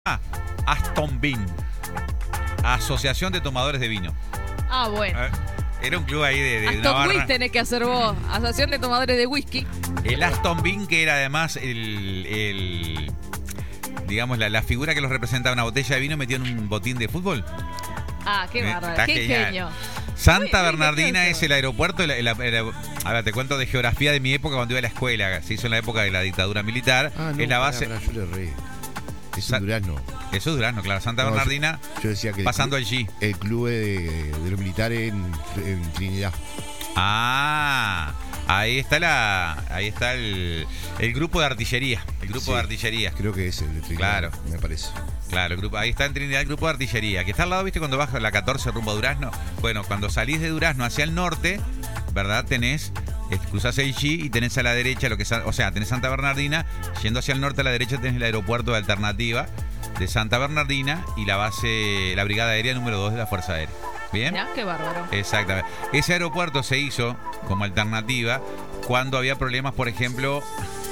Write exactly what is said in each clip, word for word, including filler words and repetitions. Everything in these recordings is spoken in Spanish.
Ah, Aston Bean, Asociación de Tomadores de Vino. Ah, bueno. Eh, Era un club ahí de, de Aston Navarra. Whisky tenés que hacer vos. Asociación de Tomadores de Whisky. El Aston Bean, que era además el, el digamos, la, la figura que los representaba, una botella de vino metido en un botín de fútbol. Ah, qué Eh, bárbaro. está Qué genial. genio. Santa Muy- muy Bernardina gracioso. es el aeropuerto. La, la- la- a ver, te cuento de geografía de mi época cuando iba a la escuela. Se hizo en la época de la dictadura militar. Ah, no, es la pará, base. pará, yo le erré. Es Sa- un Durazno. Eso es Durazno, claro. Santa No, yo- Bernardina, Yo decía que el pasando club- al G. El club de, de los militares en, en Trinidad. Ah, ahí está la, ahí está el, el grupo de artillería. El grupo Sí. de artillería. Creo que es el de Trinidad. Claro. Me parece. Claro, el grupo, ahí está en Trinidad el grupo de artillería, que está al lado, ¿viste? Cuando bajas la catorce rumbo a Durazno. Bueno, cuando salís de Durazno hacia el norte, ¿verdad? Tenés, eh, cruzás el G y tenés a la derecha lo que es, o sea, tenés Santa Bernardina, yendo hacia el norte a la derecha tenés el aeropuerto de alternativa de Santa Bernardina y la base, la brigada aérea número dos de la Fuerza Aérea. ¿Bien? Mirá, qué bárbaro. Exactamente. Ese aeropuerto se hizo como alternativa cuando había problemas, por ejemplo.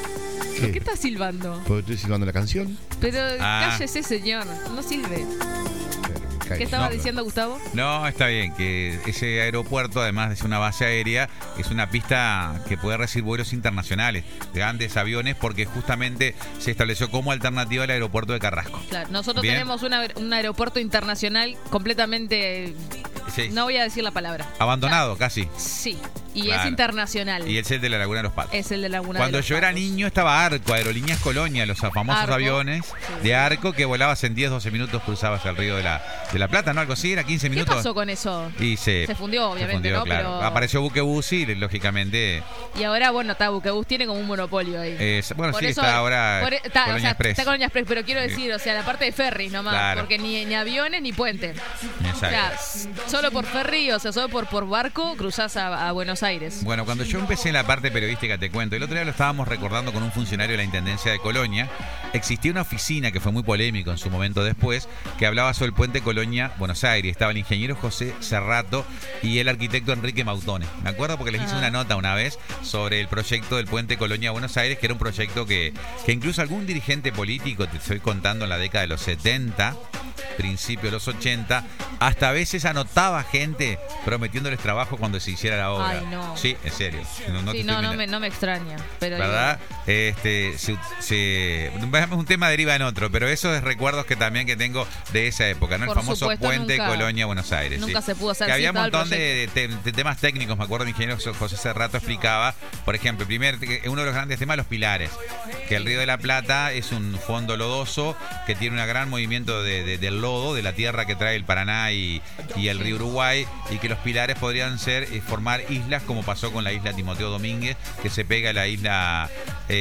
¿Por qué estás silbando? Porque estoy silbando la canción. Pero Ah. cállese, señor. No sirve. Pero me cae. ¿Qué estaba No. diciendo Gustavo? No, está bien, que ese aeropuerto, además de ser una base aérea, es una pista que puede recibir vuelos internacionales, de grandes aviones, porque justamente se estableció como alternativa al aeropuerto de Carrasco. Claro, nosotros Bien. tenemos una- un aeropuerto internacional completamente. Sí. No voy a decir la palabra. Abandonado, casi. Sí. Y Claro. es internacional. Y es el de la Laguna de los Patos. Es el de Laguna Cuando de los yo era Patos. niño estaba Arco, Aerolíneas Colonia, los famosos Arco. aviones de Arco que volabas en diez, doce minutos, cruzabas el río de la, de la Plata, ¿no? Algo así, era quince ¿Qué minutos. pasó con eso? Y se, Se fundió, obviamente, fundió, ¿no? claro. Pero- Apareció Buquebus y, lógicamente, Y ahora, bueno, está Buquebus tiene como un monopolio ahí. eh, bueno, Por sí, eso- está ahora por- está, Colonia o sea, Express. está Colonia Express, pero quiero decir, o sea, la parte de ferries nomás, Claro. porque ni, ni aviones ni puentes. O sea, Exacto. s- solo por ferry, o sea, solo por, por barco cruzás a, a Buenos Aires. Bueno, cuando yo empecé en la parte periodística, te cuento, el otro día lo estábamos recordando con un funcionario de la Intendencia de Colonia, existía una oficina que fue muy polémico en su momento después, que hablaba sobre el puente Colonia-Buenos Aires. Estaba el ingeniero José Cerrato y el arquitecto Enrique Mautone. Me acuerdo porque les hice Ah. una nota una vez sobre el proyecto del puente Colonia-Buenos Aires, que era un proyecto que, que incluso algún dirigente político, te estoy contando en la década de los setenta, principio de los ochenta, hasta a veces anotaba gente prometiéndos trabajo cuando se hiciera la obra. Ay, no. Sí, en serio. No, no te sí, estoy no, no mintiendo. me, no me extraña. Pero ¿Verdad? Este, se, se- un tema deriva en otro, pero esos es recuerdos que también que tengo de esa época, ¿no? El Por famoso supuesto, puente nunca- Colonia Buenos Aires. nunca sí. se pudo hacer Que había un cita al montón de, de- de temas técnicos, me acuerdo, mi ingeniero José Cerrato explicaba, por ejemplo, primer, uno de los grandes temas, los pilares, que el Río de la Plata es un fondo lodoso que tiene un gran movimiento de, de- del lodo, de la tierra que trae el Paraná y, y el río Uruguay, y que los pilares podrían ser eh, formar islas como pasó con la isla Timoteo Domínguez, que se pega a la isla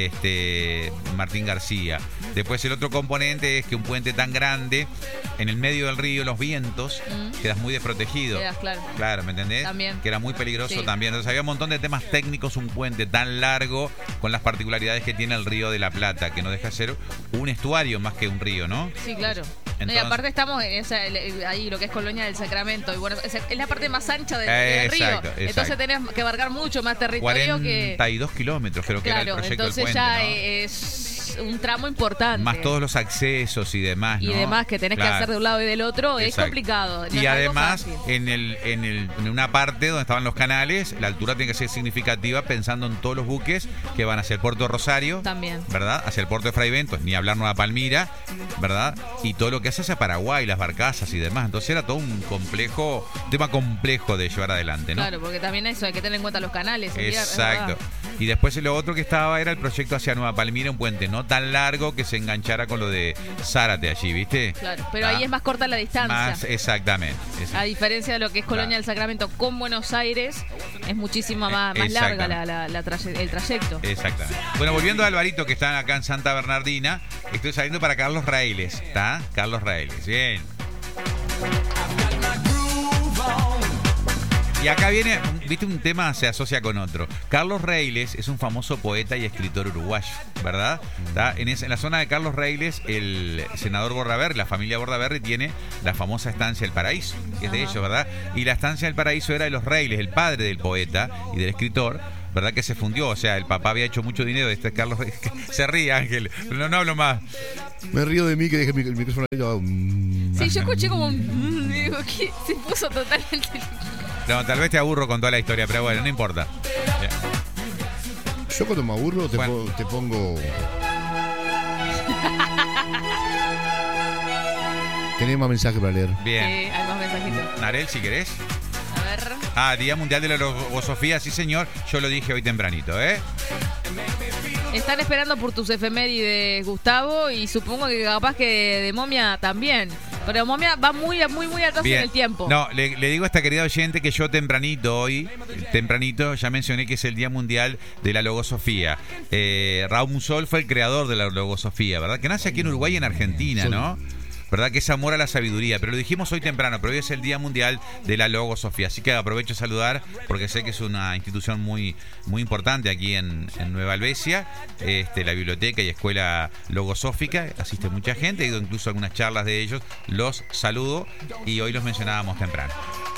este, Martín García. Después el otro componente es que un puente tan grande, en el medio del río, los vientos, Mm. quedas muy desprotegido. Quedas, claro. Claro, ¿me entendés? También. Que era muy peligroso Sí. también. Entonces había un montón de temas técnicos, un puente tan largo, con las particularidades que tiene el Río de la Plata, que no deja de ser un estuario más que un río, ¿no? Sí, claro. Entonces- y aparte estamos en esa, ahí lo que es Colonia del Sacramento. Y bueno, es, es la parte más ancha del, del río. Exacto, exacto. Entonces tenés que abarcar mucho más territorio que. cuarenta y dos kilómetros creo que era el Claro, proyecto entonces del ya puente, ¿no? es un tramo importante. Más todos los accesos y demás, Y ¿no? demás que tenés Claro. que hacer de un lado y del otro es Exacto. complicado. no Y es algo además, fácil. en, el, en, el, en una parte donde estaban los canales, la altura tiene que ser significativa pensando en todos los buques que van hacia el puerto de Rosario, También. ¿verdad? Hacia el puerto de Fray Bentos, ni hablar Nueva Palmira, ¿verdad? Y todo lo que hace hacia Paraguay, las barcazas y demás. Entonces era todo un complejo, un tema complejo de llevar adelante, ¿no? Claro, porque también eso hay que tener en cuenta los canales. el día- es Exacto. verdad. Y después lo otro que estaba era el proyecto hacia Nueva Palmira, un puente no tan largo que se enganchara con lo de Zárate allí, ¿viste? Claro, pero Ah, ahí es más corta la distancia. Más, exactamente. A diferencia de lo que es Colonia Claro. del Sacramento con Buenos Aires, es muchísimo más, más Exactamente. larga la, la- la traye- el trayecto. Exactamente. Bueno, volviendo a Alvarito, que están acá en Santa Bernardina, estoy saliendo para Carlos Raíles, ¿está? Carlos Raíles, bien. Y acá viene, viste, un tema se asocia con otro. Carlos Raíles es un famoso poeta y escritor uruguayo, ¿verdad? ¿Está? En, esa- en la zona de Carlos Raíles, el senador Bordaberry, la familia Bordaberry, tiene la famosa estancia El Paraíso, que es de Ajá. ellos, ¿verdad? Y la estancia El Paraíso era de los Raíles, el padre del poeta y del escritor, ¿verdad? Que se fundió. O sea, el papá había hecho mucho dinero. Este Carlos se ríe, Ángel. Pero no, no hablo más. Me río de mí que dejé el micrófono ahí. Oh, mm. Sí, yo escuché como un... Digo, ¿qué? Se puso totalmente... No, tal vez te aburro con toda la historia, pero bueno, no importa. Bien. Yo cuando me aburro te, Bueno. po- te pongo... Tenés más mensajes para leer. Bien. Sí, hay más mensajitos. Narel, si querés. A ver... Ah, Día Mundial de la Logosofía, sí señor. Yo lo dije hoy tempranito, ¿eh? Están esperando por tus efemérides, Gustavo, y supongo que capaz que de Momia también. Pero Momia va muy, muy, muy atrás en el tiempo. No, le, le digo a esta querida oyente que yo tempranito hoy, tempranito, ya mencioné que es el Día Mundial de la Logosofía. Eh, Raúl Musol fue el creador de la Logosofía, ¿verdad? Que nace aquí en Uruguay y en Argentina, ¿no? ¿Verdad? Que es amor a la sabiduría. Pero lo dijimos hoy temprano, pero hoy es el Día Mundial de la Logosofía. Así que aprovecho a saludar porque sé que es una institución muy, muy importante aquí en, en Nueva Albesia. Este, la biblioteca y escuela logosófica. Asiste mucha gente. He ido incluso a algunas charlas de ellos. Los saludo y hoy los mencionábamos temprano.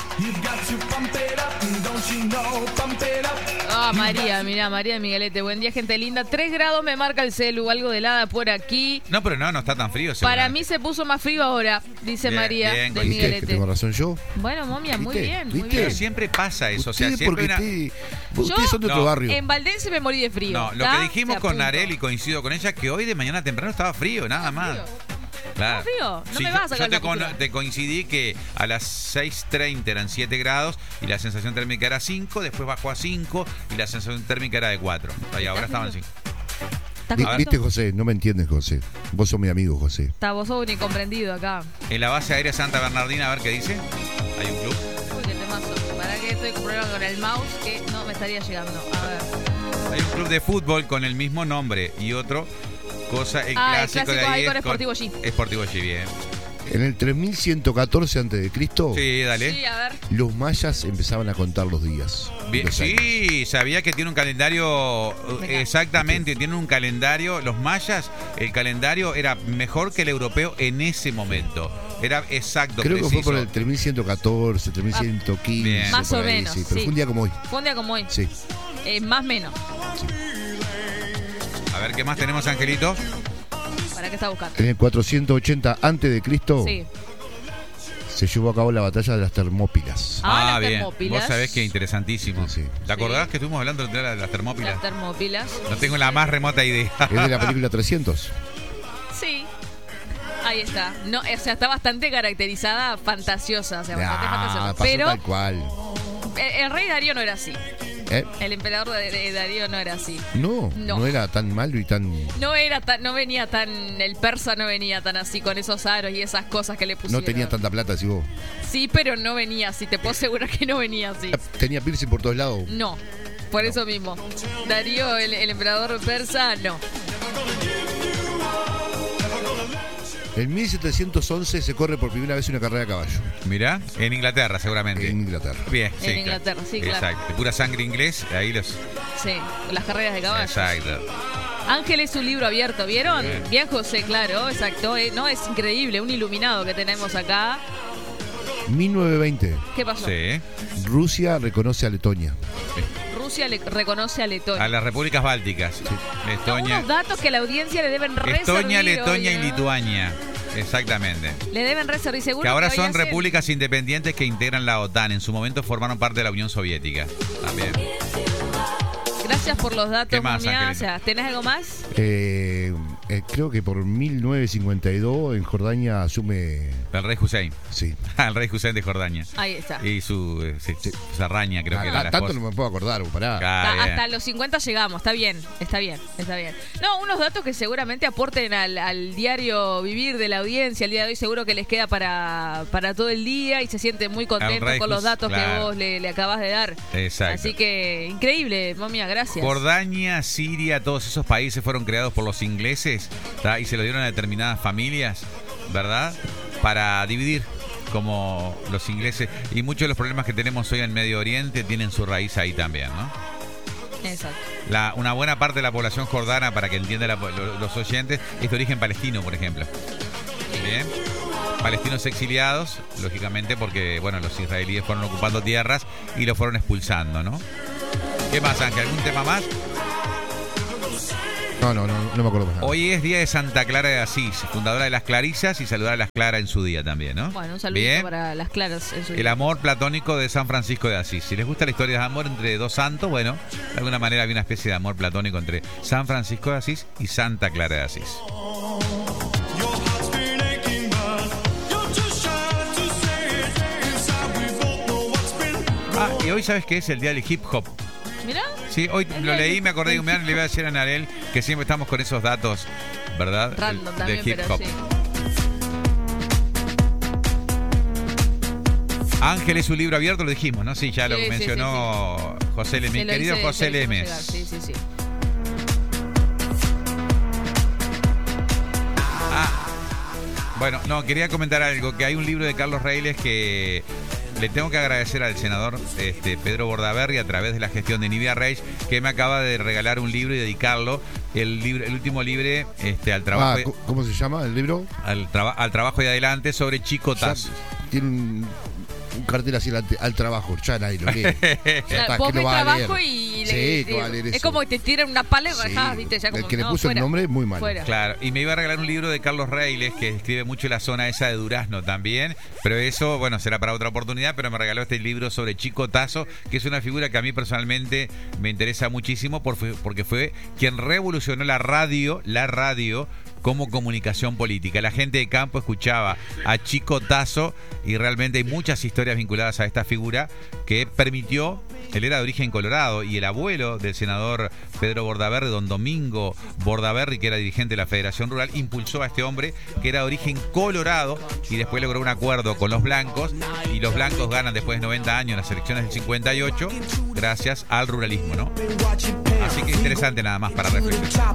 Ah, María, mirá, María de Miguelete. Buen día, gente linda. Tres grados me marca el celu, algo de helada por aquí. No, pero no, no está tan frío. Para seguramente. mí se puso más frío ahora, dice Bien, María bien, de ¿viste? ¿Viste que Miguelete. tengo razón yo? Bueno, Momia, muy ¿Viste? bien, muy ¿Viste? Pero bien. siempre pasa eso. O sea, Ustedes siempre porque una... ustedes, Yo- ustedes son de otro No, barrio. En Valdense me morí de frío. No, lo ¿tá? que dijimos Te con apunto. Narel y coincido con ella, que hoy de mañana temprano estaba frío, nada más. frío? Claro. ¿Estaba frío? No Sí, me yo- vas a sacar yo te, la con- postura. te coincidí que a las seis treinta eran siete grados y la sensación térmica era cinco, después bajó a cinco y la sensación térmica era de cuatro. Y ahora estaban cinco. ¿Estás Vi- contento? ¿Viste, José? No me entiendes, José. Vos sos mi amigo, José. Está, vos sos un incomprendido acá. En la base aérea Santa Bernardina, a ver qué dice. Hay un club. Uy, qué temazo. ¿Para qué estoy con problemas con el mouse? Que no me estaría llegando. A ver. Hay un club de fútbol con el mismo nombre y otro cosa, el Ah, el clásico de clásico ahí ahí con es Sportivo G. Sportivo G, bien. En el tres mil ciento catorce antes de Cristo, Sí, dale. Sí, a ver. los mayas empezaban a contar los días. Bien, los años. sí, sabía que tiene un calendario, Mirá. exactamente, tiene un calendario, los mayas, el calendario era mejor que el europeo en ese momento, era exacto, Creo que preciso. fue por el tres mil ciento catorce, tres mil ciento quince. Bien. Más por o ahí, menos, Sí, pero sí. fue un día como hoy. Fue un día como hoy. Sí. Eh, más menos. A ver, ¿qué más tenemos, Angelito? ¿Para qué está buscando? En el cuatrocientos ochenta antes de Cristo Sí. se llevó a cabo la batalla de las Termópilas. Ah, las bien, Termópilas. vos sabés que interesantísimo. Sí. ¿Te acordás que estuvimos hablando de las, las Termópilas? Las Termópilas. No tengo la más remota idea. Es de la película trescientos. Sí. Ahí está. No, o sea, está bastante caracterizada, fantasiosa. O sea, bastante Ah, fantasiosa. pasó Pero tal cual. el, el rey Darío no era así. ¿Eh? El emperador de, de Darío no era así. No, No. no, era tan malo y tan... No era tan, no venía tan, el persa no venía tan así con esos aros y esas cosas que le pusieron. No tenía tanta plata, si vos. Sí, pero no venía así. Te puedo asegurar que no venía así. Tenía piercing por todos lados. No. Por eso mismo. Darío, el, el emperador persa, no. En mil setecientos once se corre por primera vez una carrera a caballo Mirá, en Inglaterra seguramente. en Inglaterra. Bien, En sí, claro. Inglaterra, sí, claro. Exacto, de pura sangre inglés, ahí los... Sí, las carreras de caballos. Exacto. Ángel es un libro abierto, ¿vieron? Bien. Bien, José, claro, exacto. Eh, no, es increíble, un iluminado que tenemos acá. mil novecientos veinte, ¿Qué pasó? Sí. Rusia reconoce a Letonia. Rusia le reconoce a Letonia. A las repúblicas bálticas. Letonia, Unos datos que a la audiencia le deben reservar. Estonia, Letonia y Lituania. Exactamente. Le deben reservar, seguro Que ahora hoy son hacen- repúblicas independientes que integran la OTAN. En su momento formaron parte de la Unión Soviética. También. Gracias por los datos, ¿Qué más, Momia. O Angelito? sea, ¿tenés algo más? Eh, eh, creo que por mil novecientos cincuenta y dos en Jordania asume... El rey Hussein. Sí. El rey Hussein de Jordania. Ahí está. Y su, eh, sí, Sí. su sarraña, creo Ah, que era la tanto esposa. no me puedo acordar, pará. Ah, Hasta- bien. hasta los cincuenta llegamos, está bien, está bien, está bien. No, unos datos que seguramente aporten al, al diario vivir de la audiencia. El día de hoy seguro que les queda para, para todo el día y se siente muy contento rey con los Hus- datos que claro. vos le, le acabas de dar. Exacto. Así que increíble, Momia, gracias. Jordania, Siria, todos esos países fueron creados por los ingleses, ¿tá? Y se lo dieron a determinadas familias, ¿verdad? Para dividir como los ingleses. Y muchos de los problemas que tenemos hoy en Medio Oriente tienen su raíz ahí también, ¿no? Exacto. La, una buena parte de la población jordana, para que entiendan la- lo- los oyentes, es de origen palestino, por ejemplo. Bien. Palestinos exiliados, lógicamente, porque bueno, los israelíes fueron ocupando tierras y los fueron expulsando, ¿no? ¿Qué más, Ángel? ¿Algún tema más? No, no, no, no me acuerdo más nada. Hoy es día de Santa Clara de Asís, fundadora de las Clarisas, y saludar a las Claras en su día también, ¿no? Bueno, un saludito Bien. para las Claras en su El día. amor platónico de San Francisco de Asís. Si les gusta la historia de amor entre dos santos, bueno, de alguna manera había una especie de amor platónico entre San Francisco de Asís y Santa Clara de Asís. Ah, y hoy, ¿sabes qué es? El día del hip hop. Mirá. Sí, hoy El lo día leí, del- me acordé y me le iba a decir a Narel que siempre estamos con esos datos, ¿verdad? Random Del- también, del hip pero hop. sí. Ángel es un libro abierto, lo dijimos, ¿no? Sí, ya lo Sí, sí, mencionó José Lemes. Se Mi lo querido hice- José se lo hice Lemes. llegar, Sí, sí, sí. Ah, bueno, no, quería comentar algo, que hay un libro de Carlos Reiles que le tengo que agradecer al senador este, Pedro Bordaberry a través de la gestión de Nivea Reis, que me acaba de regalar un libro y dedicarlo, el libro, el último libro este, al Ah, trabajo, ¿cómo- ¿Cómo se llama el libro? al, traba- al trabajo y adelante sobre Chico Tazo. Tiene un, un cartel así al, al trabajo, ya nadie lo lee. Ya está, Vos ¿qué ves lo va a trabajo leer? y Sí, le, ¿qué va a leer es eso? como que te tiran una pala y Sí, rajás, ¿viste? Ya como, el que le no, puso el fuera, nombre, muy mal. fuera. Claro, y me iba a regalar un libro de Carlos Reiles, que escribe mucho la zona esa de Durazno también, pero eso, bueno, será para otra oportunidad, pero me regaló este libro sobre Chico Tazo, que es una figura que a mí personalmente me interesa muchísimo por- porque fue quien revolucionó la radio, la radio como comunicación política. La gente de campo escuchaba a Chico Tazo y realmente hay muchas historias vinculadas a esta figura que permitió. Él era de origen colorado y el abuelo del senador Pedro Bordaberry, don Domingo Bordaberry, que era dirigente de la Federación Rural, impulsó a este hombre que era de origen colorado y después logró un acuerdo con los blancos, y los blancos ganan después de noventa años las elecciones del cincuenta y ocho gracias al ruralismo, ¿no? Así que interesante nada más para reflexionar.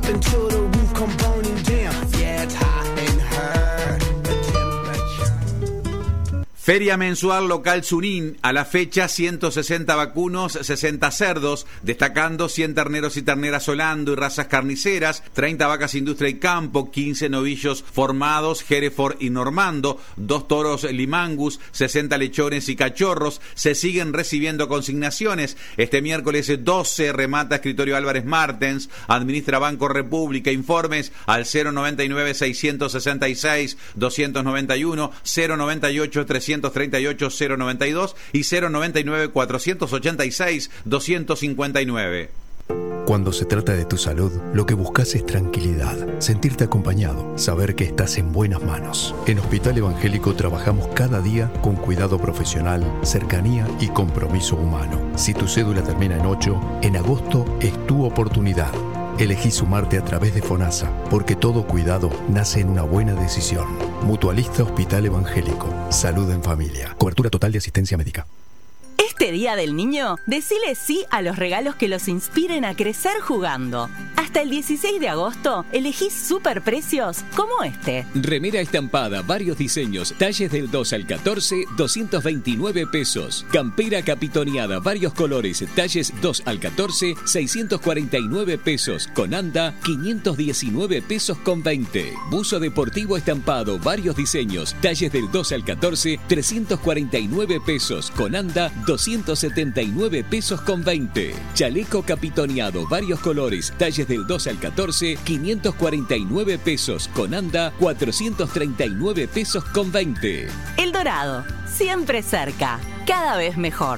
Feria mensual local Sunín, a la fecha ciento sesenta vacunos, sesenta cerdos, destacando cien terneros y terneras Holando y razas carniceras, treinta vacas industria y campo, quince novillos formados, Hereford y Normando, dos toros Limangus, sesenta lechones y cachorros. Se siguen recibiendo consignaciones. Este miércoles doce remata Escritorio Álvarez Martens, administra Banco República. Informes al cero noventa y nueve, seiscientos sesenta y seis, doscientos noventa y uno, cero noventa y ocho, trescientos treinta y ocho, cero noventa y dos y cero noventa y nueve, cuatrocientos ochenta y seis, doscientos cincuenta y nueve. Cuando se trata de tu salud, lo que buscas es tranquilidad, sentirte acompañado, saber que estás en buenas manos. En Hospital Evangélico trabajamos cada día con cuidado profesional, cercanía y compromiso humano. Si tu cédula termina en ocho, en agosto es tu oportunidad. Elegí sumarte a través de FONASA, porque todo cuidado nace en una buena decisión. Mutualista Hospital Evangélico. Salud en familia. Cobertura total de asistencia médica. Este Día del Niño, decile sí a los regalos que los inspiren a crecer jugando. Hasta el dieciséis de agosto, elegí superprecios como este. Remera estampada, varios diseños, talles del dos al catorce, doscientos veintinueve pesos. Campera capitoneada, varios colores, talles dos al catorce, seiscientos cuarenta y nueve pesos. Con anda, quinientos diecinueve pesos con veinte. Buzo deportivo estampado, varios diseños, talles del dos al catorce, trescientos cuarenta y nueve pesos. Con anda, doscientos setenta y nueve pesos con veinte. Chaleco capitoneado, varios colores, talles del dos al catorce, quinientos cuarenta y nueve pesos. Con anda, cuatrocientos treinta y nueve pesos con veinte. El Dorado, siempre cerca, cada vez mejor.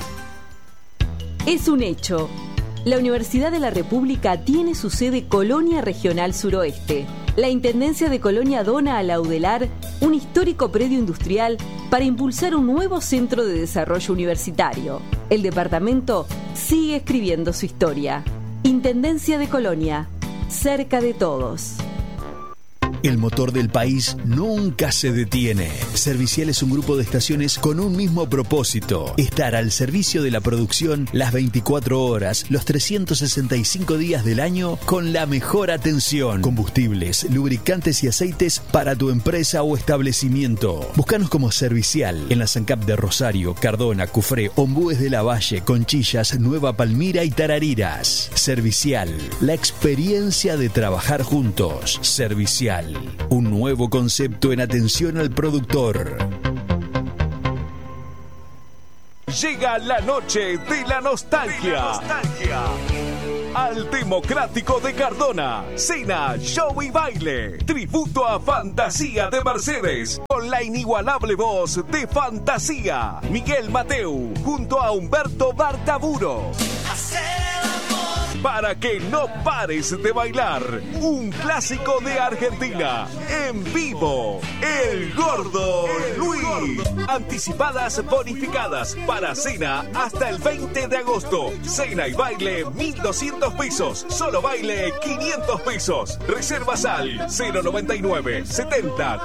Es un hecho. La Universidad de la República tiene su sede Colonia Regional Suroeste. La Intendencia de Colonia dona a la UDELAR un histórico predio industrial para impulsar un nuevo centro de desarrollo universitario. El departamento sigue escribiendo su historia. Intendencia de Colonia, cerca de todos. El motor del país nunca se detiene. Servicial es un grupo de estaciones con un mismo propósito: estar al servicio de la producción las veinticuatro horas, los trescientos sesenta y cinco días del año, con la mejor atención. Combustibles, lubricantes y aceites para tu empresa o establecimiento. Búscanos como Servicial en la SANCAP de Rosario, Cardona, Cufré, Ombúes de la Valle, Conchillas, Nueva Palmira y Tarariras. Servicial, la experiencia de trabajar juntos. Servicial, un nuevo concepto en atención al productor. llega la noche de la nostalgia. Al Democrático de Cardona, cena, show y baile. Tributo a Fantasía de Mercedes, con la inigualable voz de Fantasía. Miguel Mateu, junto a Humberto Bartaburo. Para que no pares de bailar, un clásico de Argentina, en vivo, El Gordo Luis. Anticipadas bonificadas para cena hasta el veinte de agosto. Cena y baile mil doscientos pesos, solo baile quinientos pesos. Reservas al cero noventa y nueve setenta